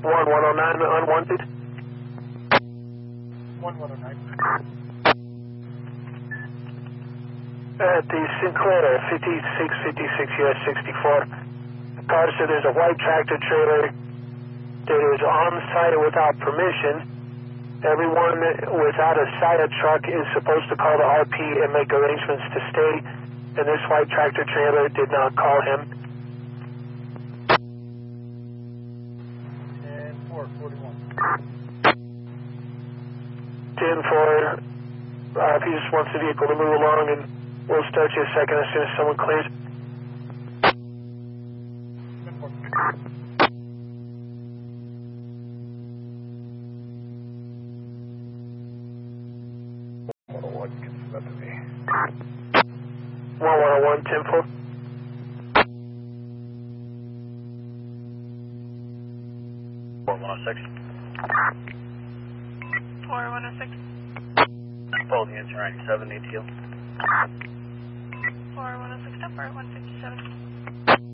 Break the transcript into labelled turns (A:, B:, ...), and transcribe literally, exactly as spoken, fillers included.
A: one one oh nine unwanted.
B: one one oh nine.
A: At the Sinclair, fifty-six fifty-six U S sixty-four. Car said there's a white tractor trailer that is on site without permission. Everyone without a S I A truck is supposed to call the R P and make arrangements to stay, and this white tractor trailer did not call him.
B: And four forty-one.
A: ten four, uh, if he just wants the vehicle to move along, and we'll start you a second as soon as someone clears. one one oh one, ten four.
C: four one oh six.
D: four one oh six.
C: Paul, the answer ninety-seven, A T L.
D: four one oh six, up for one fifty-seven.